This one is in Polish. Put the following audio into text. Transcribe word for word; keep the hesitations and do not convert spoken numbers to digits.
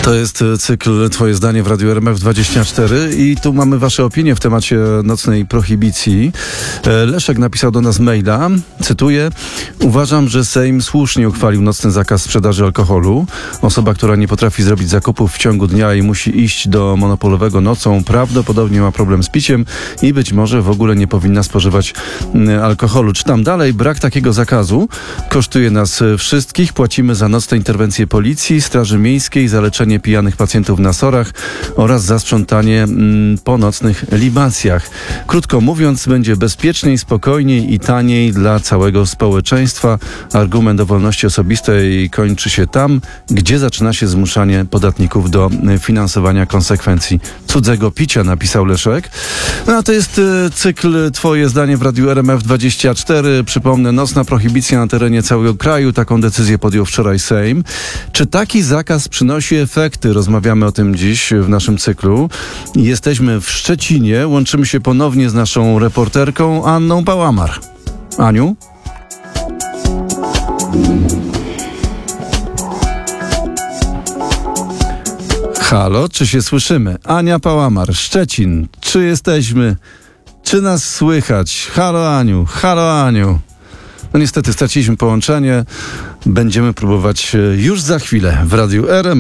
To jest cykl Twoje zdanie w Radiu R M F dwadzieścia cztery i tu mamy wasze opinie w temacie nocnej prohibicji. Leszek napisał do nas maila, cytuję: uważam, że Sejm słusznie uchwalił nocny zakaz sprzedaży alkoholu. Osoba, która nie potrafi zrobić zakupów w ciągu dnia i musi iść do monopolowego nocą, prawdopodobnie ma problem z piciem i być może w ogóle nie powinna spożywać alkoholu. Czytam dalej: brak takiego zakazu kosztuje nas wszystkich. Płacimy za nocne interwencje policji, Straży Miejskiej, za leczenie pijanych pacjentów na sorach oraz za sprzątanie mm, po nocnych libacjach. Krótko mówiąc, będzie bezpieczniej, spokojniej i taniej dla całego społeczeństwa. Argument o wolności osobistej kończy się tam, gdzie zaczyna się zmuszanie podatników do finansowania konsekwencji cudzego picia, napisał Leszek. No a to jest y, cykl Twoje zdanie w Radiu R M F dwadzieścia cztery. Przypomnę, nocna prohibicja na terenie całego kraju. Taką decyzję podjął wczoraj Sejm. Czy taki zakaz przynosi efekty? Rozmawiamy o tym dziś w naszym cyklu. Jesteśmy w Szczecinie. Łączymy się ponownie z naszą reporterką Anną Pałamar. Aniu? Halo, czy się słyszymy? Ania Pałamar, Szczecin. Czy jesteśmy? Czy nas słychać? Halo Aniu, halo Aniu. No niestety straciliśmy połączenie. Będziemy próbować już za chwilę w Radiu R M F.